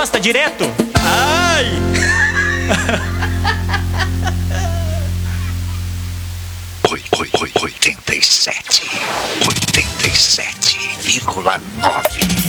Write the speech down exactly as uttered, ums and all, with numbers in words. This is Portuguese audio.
Gosta direto? Ai! Oi, oi, oi, oitenta e sete. oitenta e sete vírgula nove.